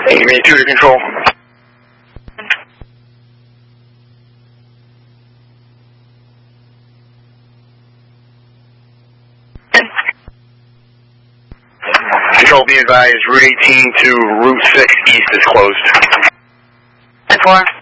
Give 2 to control. Control, be advised, Route 18 to Route 6 East is closed. 10-4.